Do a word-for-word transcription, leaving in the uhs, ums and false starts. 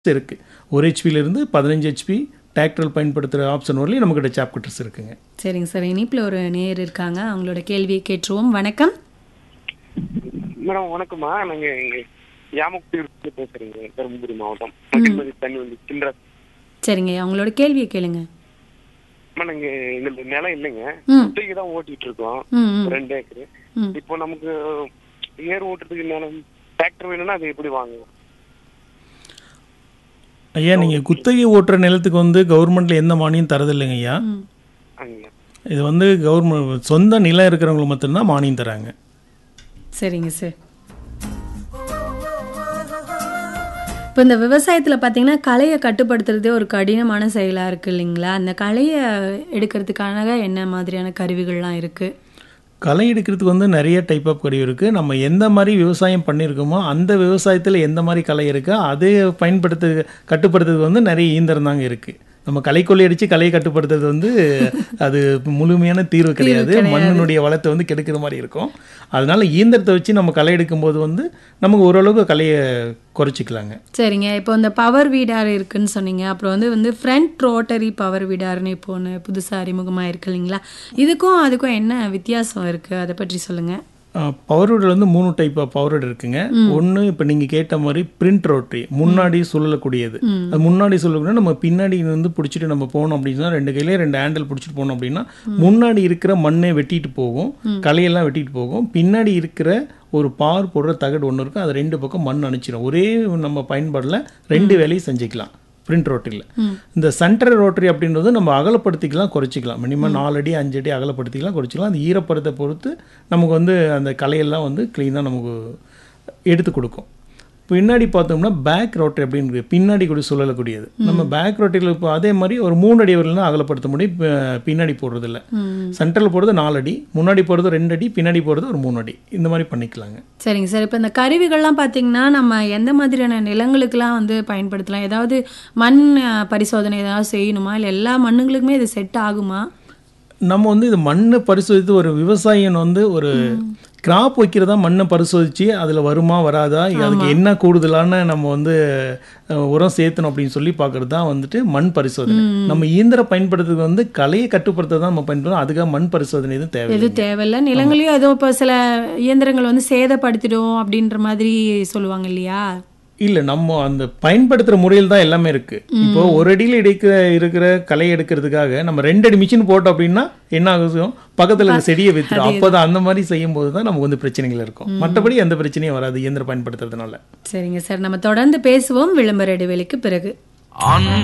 இருக்கு. ஒரு ஹெச்பியிலிருந்து பதினைந்து ஹெச்பி டிராக்டர் பயன்படுத்துகிற ஆப்ஷன் வரலையும் நம்மக்கிட்ட சாப் கட்டர்ஸ் இருக்குங்க. சரிங்க சார். இனிப்பில் ஒரு நேயர் இருக்காங்க, அவங்களோட கேள்வியை கேட்டுருவோம். வணக்கம் மேடம். வணக்கம்மா. நாங்கள் இங்கே யாமக்குடி பேசுகிறேங்க, தருமபுரி மாவட்டம். தண்ணி வந்து சில்லற. சரிங்க, அவங்களோட கேள்வியை கேளுங்க. அம்மா, நாங்கள் எங்களுக்கு நிலம் இல்லைங்க, குத்தகைக்கு தான் ஓட்டிட்டு இருக்கோம். ரெண்டு ஏக்கரு. இப்போ நமக்கு ஏர் ஓட்டுறதுக்கு நிலம் டிராக்டர் வேணும்னா அது எப்படி வாங்குவோம்? ஐயா, நீங்கள் குத்தகை ஓட்டுற நிலத்துக்கு வந்து கவர்மெண்ட்டில் எந்த மானியம் தரதில்லைங்க ஐயா. இது வந்து கவர்மெண்ட் சொந்த நிலம் இருக்கிறவங்களுக்கு மட்டும்தான் மானியம் தராங்க. சரிங்க சார். இப்போ இந்த விவசாயத்தில் பார்த்தீங்கன்னா களையை கட்டுப்படுத்துறதே ஒரு கடினமான செயலாக இருக்குது இல்லைங்களா? அந்த களையை எடுக்கிறதுக்கான என்ன மாதிரியான கருவிகள்லாம் இருக்குது? களை எடுக்கிறதுக்கு வந்து நிறைய டைப் ஆஃப் கருவி இருக்குது. நம்ம எந்த மாதிரி விவசாயம் பண்ணியிருக்கோமோ அந்த விவசாயத்தில் எந்த மாதிரி களை இருக்கோ அதை பயன்படுத்து கட்டுப்படுத்துறதுக்கு வந்து நிறைய இயந்திரம் தாங்க இருக்குது. நம்ம களை கொள்ளையடிச்சு கலையை கட்டுப்படுத்துறது வந்து அது முழுமையான தீர்வு கிடையாது. மண்ணினுடைய வளத்தை வந்து கெடுக்கிற மாதிரி இருக்கும். அதனால இயந்திரத்தை வச்சு நம்ம களை எடுக்கும்போது வந்து நமக்கு ஓரளவுக்கு கலையை குறைச்சிக்கலாங்க. சரிங்க. இப்போ இந்த பவர் வீடார் இருக்குன்னு சொன்னீங்க, அப்புறம் வந்து வந்து ஃப்ரண்ட் ரோட்டரி பவர் வீடார்னு இப்போ ஒன்று புதுசாக அறிமுகமாக இருக்கு இல்லைங்களா? இதுக்கும் அதுக்கும் என்ன வித்தியாசம் இருக்குது, அதை பற்றி சொல்லுங்கள். பவர் வீடர் வந்து மூணு டைப் ஆஃப் பவர் வீடர் இருக்குங்க. ஒன்று இப்போ நீங்கள் கேட்ட மாதிரி பிரிண்ட் ரோட்டரி, முன்னாடி சொல்லக்கூடியது. அது முன்னாடி சொல்லக்கூடிய நம்ம பின்னாடி வந்து பிடிச்சிட்டு நம்ம போனோம் அப்படின்னா ரெண்டு கையிலே ரெண்டு ஹேண்டில் பிடிச்சிட்டு போனோம் அப்படின்னா முன்னாடி இருக்கிற மண்ணை வெட்டிட்டு போகும், களையெல்லாம் வெட்டிட்டு போகும். பின்னாடி இருக்கிற ஒரு பார் போடுற தகடு ஒன்று இருக்கும், அது ரெண்டு பக்கம் மண் அணைச்சிடும். ஒரே நம்ம பயன்பாடில் ரெண்டு வேலையும் செஞ்சுக்கலாம் பிரிண்ட் ரோட்டரியில். இந்த சென்டர் ரோட்டரி அப்படின்றது நம்ம அகலப்படுத்திக்கலாம், குறைச்சிக்கலாம். மினிமம் நாலு அடி அஞ்சு அடி அகலப்படுத்திக்கலாம், குறைச்சிக்கலாம். அந்த ஈரப்பதத்தை பொறுத்து நமக்கு வந்து அந்த களையெல்லாம் வந்து க்ளீனாக நமக்கு எடுத்து கொடுக்கும். பின்னாடி பார்த்தோம்னா பேக் ரோட்டரி அப்படின்னு பின்னாடி கூட சொல்லக்கூடியது. நம்ம பேக் ரோட்டரியில் இப்போ அதே மாதிரி ஒரு மூணு அடி வரலாம் அகலப்படுத்த முடியும். பின்னாடி போடுறது இல்லை, சென்டரில் போடுறது நாலு அடி, முன்னாடி போடுறது ரெண்டு அடி, பின்னாடி போடுறது ஒரு மூணு அடி, இந்த மாதிரி பண்ணிக்கலாங்க. சரிங்க சார். இப்போ இந்த கருவிகள்லாம் பார்த்தீங்கன்னா நம்ம எந்த மாதிரியான நிலங்களுக்கெல்லாம் வந்து பயன்படுத்தலாம்? ஏதாவது மண் பரிசோதனை ஏதாவது செய்யணுமா, இல்லை எல்லா மண்ணுங்களுக்குமே இது செட் ஆகுமா? நம்ம வந்து இது மண்ணை பரிசோதித்து ஒரு விவசாயின் வந்து ஒரு கிராப் வைக்கிறதா மண்ணை பரிசோதித்து அதில் வருமா வராதா, அதுக்கு என்ன கூடுதலான நம்ம வந்து உரம் சேர்த்தணும் அப்படின்னு சொல்லி பார்க்குறது தான் வந்துட்டு மண் பரிசோதனை. நம்ம இயந்திரம் பயன்படுத்துறது வந்து களையை கட்டுப்படுத்த தான் நம்ம பயன்படுத்தணும். அதுக்காக மண் பரிசோதனை எதுவும் தேவை எதுவும் தேவையில்லை. நிலங்களையும் ஏதோ இப்போ சில இயந்திரங்கள் வந்து சேதப்படுத்திடும் அப்படின்ற மாதிரி சொல்லுவாங்க இல்லையா? இல்லை, நம்ம அந்த பயன்படுத்துகிற முறையில் தான் எல்லாமே இருக்குது. இப்போ ஒரு அடியில் எடுக்கிற இருக்கிற களை எடுக்கிறதுக்காக நம்ம ரெண்டு அடி மிஷின் போட்டோம் அப்படின்னா என்ன ஆகும், பக்கத்தில் இருக்க செடியை வித்துடும். அப்போ தான் அந்த மாதிரி செய்யும் போது தான் நமக்கு வந்து பிரச்சனைகள் இருக்கும். மற்றபடி எந்த பிரச்சனையும் வராது இயந்திரம் பயன்படுத்துறதுனால. சரிங்க சார், நம்ம தொடர்ந்து பேசுவோம் விளம்பர இடைவெளிக்கு பிறகு.